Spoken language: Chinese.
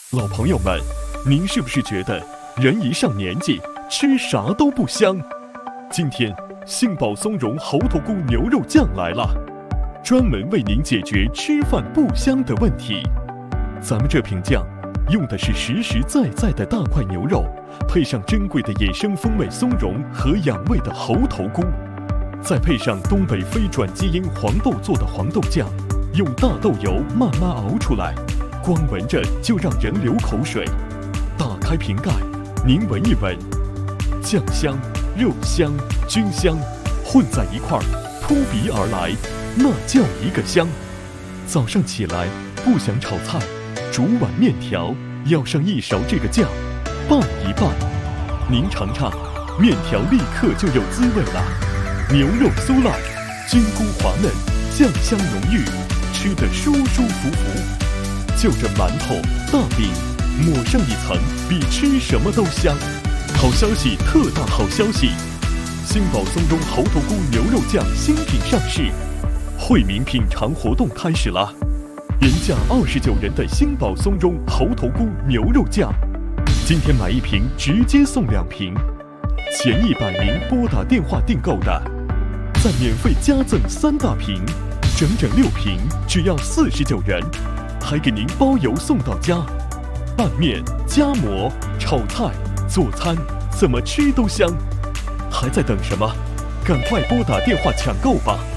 老朋友们，您是不是觉得人一上年纪吃啥都不香？今天杏宝松茸猴头菇牛肉酱来了，专门为您解决吃饭不香的问题。咱们这瓶酱用的是实实在在的大块牛肉，配上珍贵的野生风味松茸和养胃的猴头菇，再配上东北非转基因黄豆做的黄豆酱，用大豆油慢慢熬出来，光闻着就让人流口水。打开瓶盖，您闻一闻，酱香、肉香、菌香混在一块儿，扑鼻而来，那叫一个香。早上起来不想炒菜，煮碗面条，要上一勺这个酱，拌一拌，您尝尝，面条立刻就有滋味了。牛肉酥烂，菌菇滑嫩，酱香浓郁，吃得舒舒服服。就着馒头、大饼，抹上一层，比吃什么都香。好消息，特大好消息！杏宝松茸猴头菇牛肉酱新品上市，惠民品尝活动开始了。原价29元的杏宝松茸猴头菇牛肉酱，今天买一瓶直接送2瓶，前100名拨打电话订购的，再免费加赠3大瓶，整整6瓶，只要49元，还给您包邮送到家。拌面、夹馍、炒菜、做餐，怎么吃都香。还在等什么？赶快拨打电话抢购吧！